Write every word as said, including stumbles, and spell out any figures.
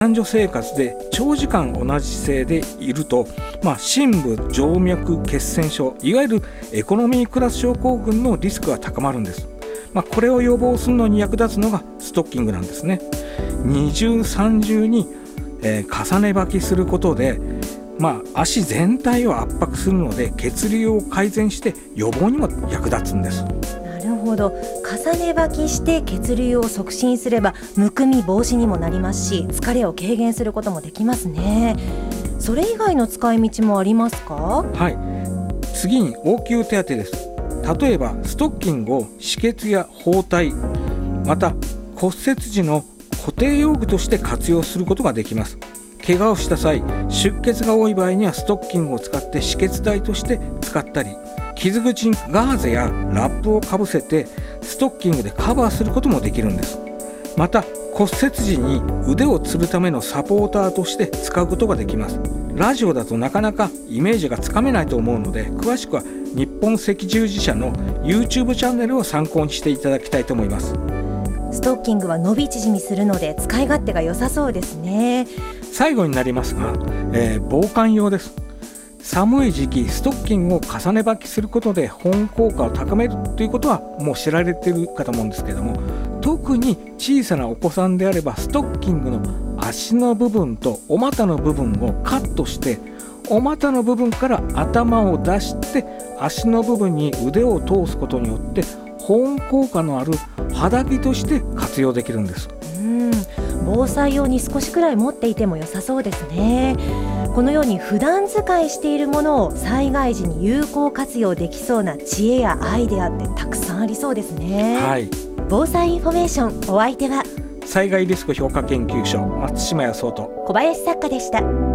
避難所生活で長時間同じ姿勢でいると、まあ、深部静脈血栓症、いわゆるエコノミークラス症候群のリスクが高まるんです。まあ、これを予防するのに役立つのがストッキングなんですね。二重三重に、えー、重ね履きすることで、まあ、足全体を圧迫するので血流を改善して予防にも役立つんです。 なるほど。重ね履きして血流を促進すればむくみ防止にもなりますし、疲れを軽減することもできますね。それ以外の使い道もありますか？ はい、次に応急手当です。例えばストッキングを止血や包帯、また骨折時の固定用具として活用することができます。怪我をした際、出血が多い場合にはストッキングを使って止血剤として使ったり、傷口にガーゼやラップをかぶせてストッキングでカバーすることもできるんです。また骨折時に腕をつるためのサポーターとして使うことができます。ラジオだとなかなかイメージがつかめないと思うので、詳しくは日本赤十字社の YouTube チャンネルを参考にしていただきたいと思います。 ストッキングは伸び縮みするので使い勝手が良さそうですね。 最後になりますが、えー、防寒用です。寒い時期ストッキングを重ね履きすることで保温効果を高めるということはもう知られているかと思うんですけども、特に小さなお子さんであればストッキングの足の部分とお股の部分をカットして、お股の部分から頭を出して足の部分に腕を通すことによって保温効果のある肌着として活用できるんです。 うん、防災用に少しくらい持っていても良さそうですね。このように普段使いしているものを災害時に有効活用できそうな知恵やアイデアってたくさんありそうですね。 はい、 防災インフォメーション、お相手は災害リスク評価研究所松島康夫と小林作家でした。